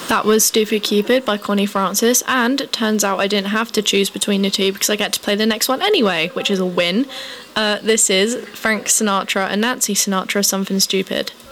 That was Stupid Cupid by Connie Francis, and it turns out I didn't have to choose between the two because I get to play the next one anyway, which is a win. This is Frank Sinatra and Nancy Sinatra, Something Stupid.